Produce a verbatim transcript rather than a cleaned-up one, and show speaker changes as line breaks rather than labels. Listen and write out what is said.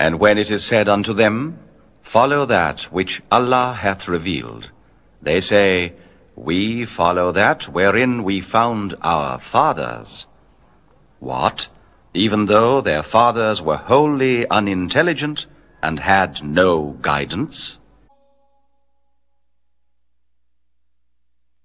And when it is said unto them, Follow that which Allah hath revealed, they say, We follow that wherein we found our fathers. What? Even though their fathers were wholly unintelligent and had no guidance?